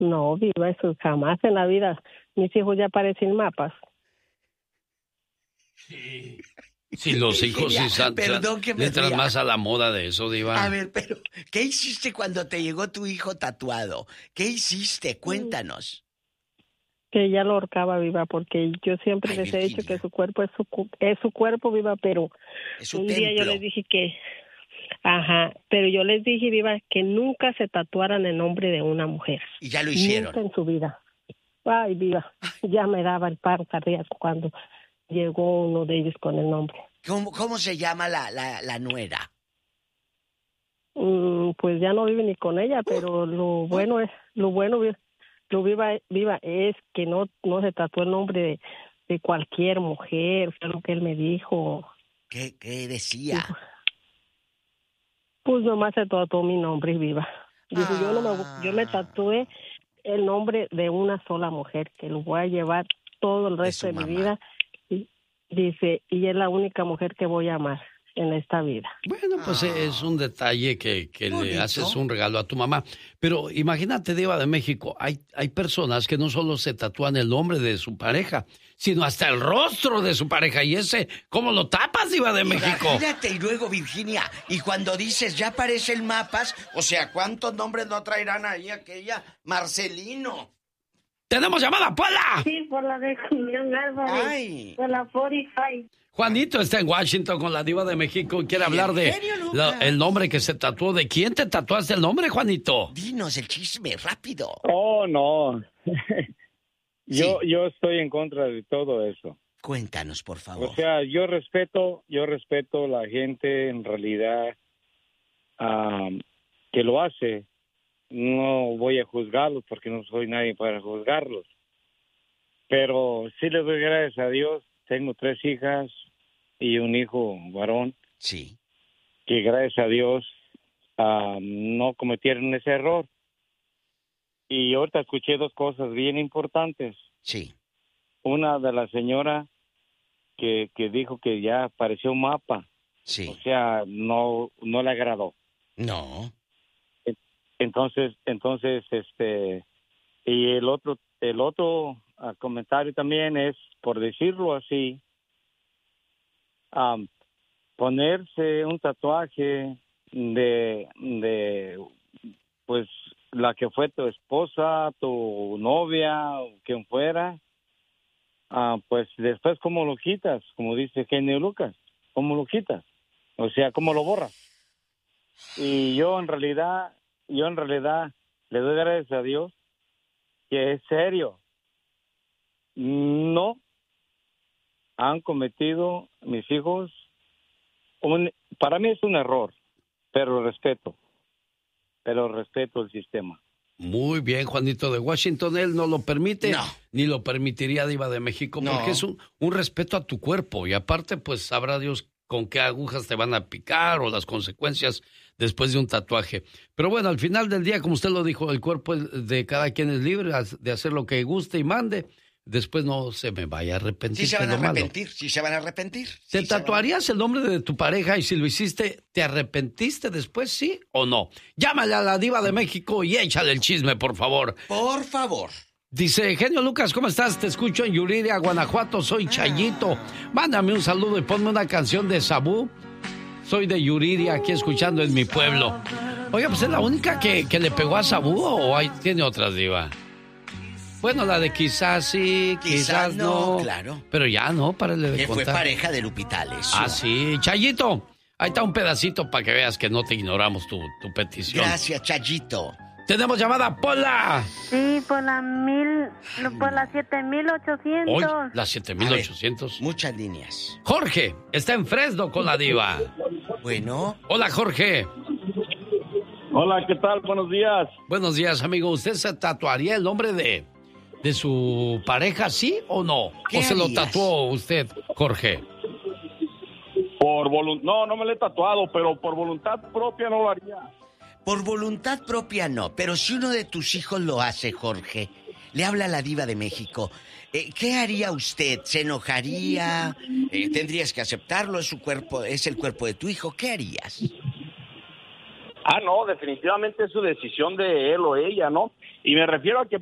No, Viva, eso jamás en la vida. Mis hijos ya parecen mapas. Sí. Sí, los hijos sí entran más a la moda de eso, Diva. A ver, pero, ¿qué hiciste cuando te llegó tu hijo tatuado? ¿Qué hiciste? Cuéntanos. Que ya lo ahorcaba, Viva, porque yo siempre les he dicho que su cuerpo es su cuerpo, Viva, pero un día yo les dije que... Ajá, pero yo les dije, Viva, que nunca se tatuaran el nombre de una mujer. Y ya lo hicieron. Nunca en su vida. Ay, Viva, ya me daba el paro cardíaco cuando llegó uno de ellos con el nombre. ¿Cómo se llama la nuera? Pues ya no vive ni con ella, pero lo bueno Viva es que no se tatuó el nombre de cualquier mujer, fue lo que él me dijo. ¿Qué decía? Pues nomás se tatuó mi nombre, Viva. Dijo, yo me tatué el nombre de una sola mujer, que lo voy a llevar todo el resto de mi vida. Y dice, y es la única mujer que voy a amar en esta vida. Bueno, pues es un detalle que le haces un regalo a tu mamá. Pero imagínate, Diva de México, hay personas que no solo se tatúan el nombre de su pareja, sino hasta el rostro de su pareja. Y ese, ¿cómo lo tapas, Diva de México? Imagínate, y luego, Virginia, y cuando dices, ya aparece el mapas, o sea, ¿cuántos nombres no traerán ahí aquella? Marcelino. ¡Tenemos llamada, Pola! Sí, por la de Julián Álvarez. Ay. Por la 45. Juanito está en Washington con la Diva de México y quiere hablar de el nombre que se tatuó. ¿De quién te tatuaste el nombre, Juanito? Dinos el chisme, rápido. Oh, no. Yo estoy en contra de todo eso. Cuéntanos, por favor. O sea, yo respeto la gente en realidad que lo hace. No voy a juzgarlos porque no soy nadie para juzgarlos. Pero sí le doy gracias a Dios. Tengo 3 hijas y un hijo varón. Sí. Que gracias a Dios no cometieron ese error. Y ahorita escuché 2 cosas bien importantes. Sí. Una de la señora que dijo que ya apareció un mapa. Sí. O sea, no le agradó. No. Entonces, y el otro comentario también es, por decirlo así, ponerse un tatuaje de pues la que fue tu esposa, tu novia o quien fuera, pues después cómo lo quitas, como dice Genio Lucas, cómo lo quitas, o sea, cómo lo borras. Y yo en realidad le doy gracias a Dios que es serio. No han cometido mis hijos para mí es un error, pero respeto el sistema. Muy bien, Juanito de Washington, él no lo permite, ni lo permitiría Diva de México, porque es un respeto a tu cuerpo, y aparte, pues sabrá Dios con qué agujas te van a picar o las consecuencias después de un tatuaje. Pero bueno, al final del día, como usted lo dijo, el cuerpo de cada quien es libre de hacer lo que guste y mande. Después no se me vaya a arrepentir. Sí se van a arrepentir. ¿Te tatuarías el nombre de tu pareja y si lo hiciste, te arrepentiste después, sí o no? Llámale a la Diva de México y échale el chisme, por favor. Por favor. Dice, Genio Lucas, ¿cómo estás? Te escucho en Yuriria, Guanajuato, soy Chayito. Mándame un saludo y ponme una canción de Sabú. Soy de Yuriria, aquí escuchando en mi pueblo. Oiga, pues es la única que le pegó a Sabú o tiene otras, Diva. Bueno, la de quizás sí, quizás no. Claro. Pero ya no, párale de que contar. Fue pareja de Lupitales. Sí. Chayito, ahí está un pedacito para que veas que no te ignoramos tu petición. Gracias, Chayito. Tenemos llamada, Pola. Sí, por la 7800. Hoy, la 7800. Muchas líneas. Jorge, está en Fresno con la Diva. Bueno. Hola, Jorge. Hola, ¿qué tal? Buenos días. Buenos días, amigo. ¿Usted se tatuaría el nombre de su pareja, sí o no? ¿O se lo tatuó usted, Jorge? No me lo he tatuado, pero por voluntad propia no lo haría. Por voluntad propia no, pero si uno de tus hijos lo hace, Jorge, le habla a la Diva de México, ¿qué haría usted? ¿Se enojaría? ¿Tendrías que aceptarlo? ¿Es su cuerpo, es el cuerpo de tu hijo? ¿Qué harías? No, definitivamente es su decisión de él o ella, ¿no? Y me refiero a que